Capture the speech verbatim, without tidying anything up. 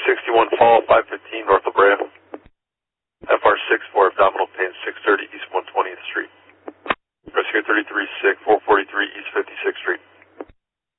sixty-one Fall, five fifteen North La Brea. F R six for abdominal pain, six thirty East one twentieth Street. Rescue thirty-three sick, four forty-three East fifty-sixth Street.